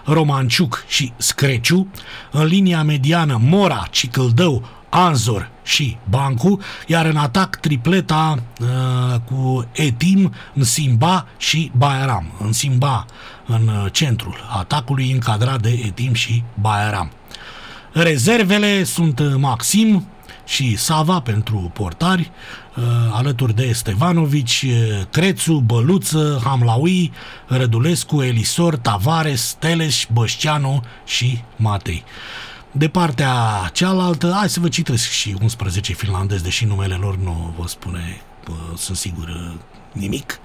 Romanciuc și Screciu, în linia mediană Mora, Cicâldău, Anzor și Bancu, iar în atac tripleta cu Etim, Nsimba și Bayaram. Nsimba în centrul atacului, încadrat de Etim și Bayaram. Rezervele sunt Maxim și Sava pentru portari, alături de Stevanovici, Crețu, Băluță, Hamlaui, Rădulescu, Elisor, Tavares, Teles, Bășceanu și Matei. De partea cealaltă, hai să vă citesc și 11 finlandezi, deși numele lor nu vă spune, sunt sigur, nimic.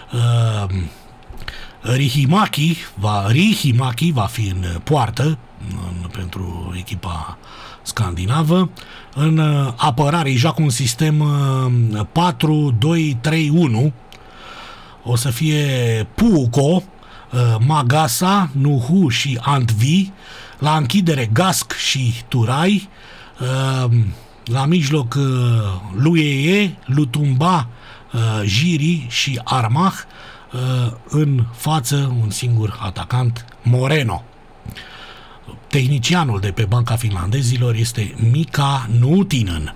Rihimaki va fi în poartă pentru echipa scandinavă. În apărare joacă un sistem 4-2-3-1. O să fie Puuko, Magasa, Nuhu și Antvi. La închidere Gasc și Turai. La mijloc Luie, Lutumba, Jiri și Armah. În față un singur atacant, Moreno. Tehnicianul de pe banca finlandezilor este Mika Nuutinen.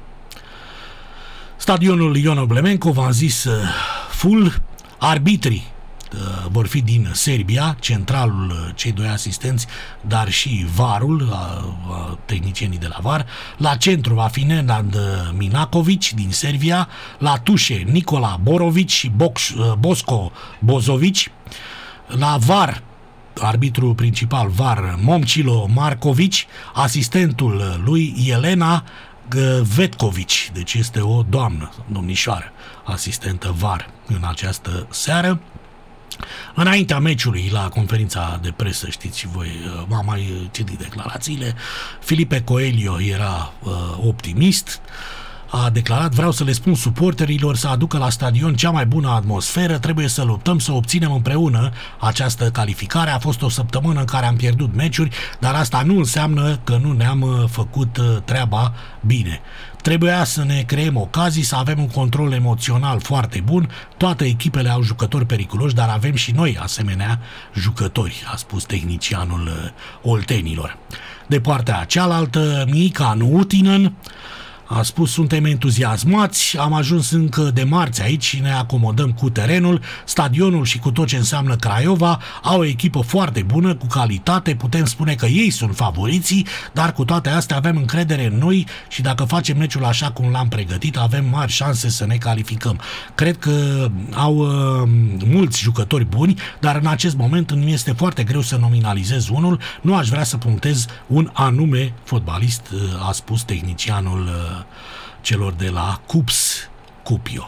Stadionul Ion Oblemenko, v-am zis, full. Arbitrii vor fi din Serbia, centralul, cei doi asistenți, dar și VAR-ul, tehnicienii de la VAR. La centru va fi Nenad Minakovic din Serbia, la tușe Nicola Borovic și Bosko Bozovic. La VAR, arbitru principal VAR, Momcilo Markovic, asistentul lui Elena Vetkovic, deci este o doamnă, domnișoară, asistentă VAR în această seară. Înaintea meciului, la conferința de presă, știți și voi, m-am mai citit declarațiile, Filipe Coelho era optimist, a declarat: vreau să le spun suporterilor să aducă la stadion cea mai bună atmosferă, trebuie să luptăm să obținem împreună această calificare. A fost o săptămână în care am pierdut meciuri, dar asta nu înseamnă că nu ne-am făcut treaba bine. Trebuia să ne creăm ocazii, să avem un control emoțional foarte bun. Toate echipele au jucători periculoși, dar avem și noi asemenea jucători, a spus tehnicianul oltenilor. De partea cealaltă, Mika Nuutinen a spus: suntem entuziasmați, am ajuns încă de marți aici și ne acomodăm cu terenul, stadionul și cu tot ce înseamnă Craiova. Au o echipă foarte bună, cu calitate, putem spune că ei sunt favoriții, dar cu toate astea avem încredere în noi și dacă facem meciul așa cum l-am pregătit, avem mari șanse să ne calificăm. Cred că au mulți jucători buni, dar în acest moment îmi este foarte greu să nominalizez unul, nu aș vrea să punctez un anume fotbalist, a spus tehnicianul celor de la Cups Cupio.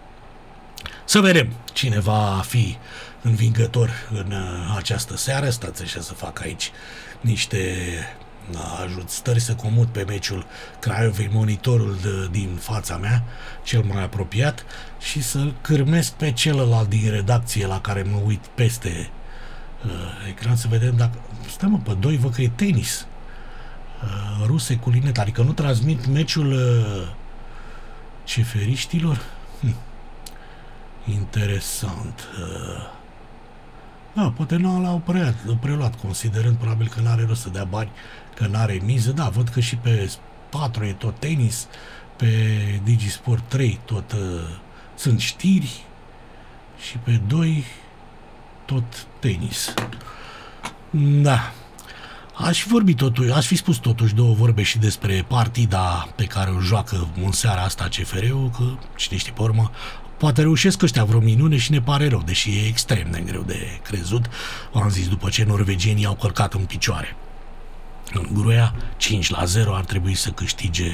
Să vedem cine va fi învingător în această seară. Stați așa să fac aici niște ajustări, să comut pe meciul Craiovei monitorul din fața mea, cel mai apropiat, și să-l cârmesc pe celălalt din redacție la care mă uit peste ecran, să vedem dacă... Stai mă, pe 2 văd că e tenis. Ruse cu linet, adică nu transmit meciul ceferiștilor? Interesant. Da, poate nu l-au preluat, considerând probabil că n-are rost să dea bani, că n-are miză. Da, văd că și pe 4 e tot tenis, pe Digisport 3 tot sunt știri și pe 2 tot tenis. Da. Aș fi spus totuși două vorbe și despre partida pe care o joacă în seara asta CFR-ul, că cine știe pe urmă, poate reușesc ăștia vreo minune și ne pare rău, deși e extrem de greu de crezut. Am zis, după ce norvegienii au călcat în picioare în Gruia, 5-0 ar trebui să câștige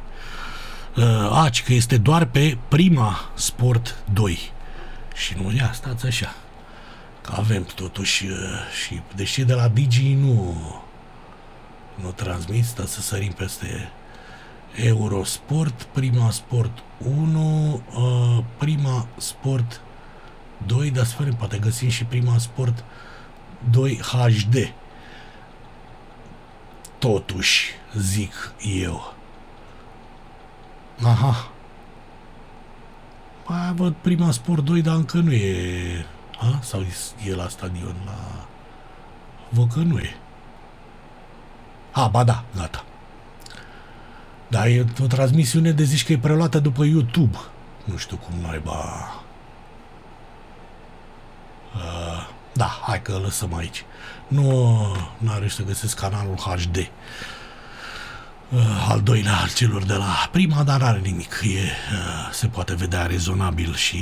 că este doar pe Prima Sport 2 și nu, ia, stați așa, că avem totuși și deși de la Digi nu transmit, stați să sărim peste Eurosport, Prima Sport 1, Prima Sport 2, dar sperăm, poate găsim și Prima Sport 2 HD. Totuși, zic eu. Aha. Mai văd Prima Sport 2, dar încă nu e... Sau e la stadion la Văd că nu e. Ba da, gata. Dar e o transmisiune de zici că e preluată după YouTube. Nu știu cum naiba. Da, hai că lăsăm aici. Nu are să găsesc canalul HD. Al doilea al celor de la prima, dar n-are nimic. Se poate vedea rezonabil și